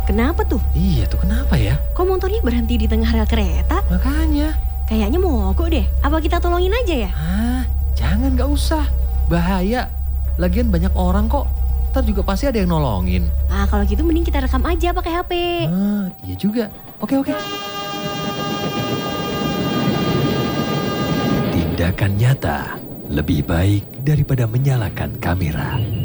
Kenapa tuh? Iya tuh kenapa ya? Kok motornya berhenti di tengah rel kereta? Makanya. Kayaknya mogok deh. Apa kita tolongin aja ya? Jangan gak usah. Bahaya. Lagian banyak orang kok. Ntar juga pasti ada yang nolongin. Kalau gitu mending kita rekam aja pakai HP. Iya juga. Oke. Tindakan nyata lebih baik daripada menyalakan kamera.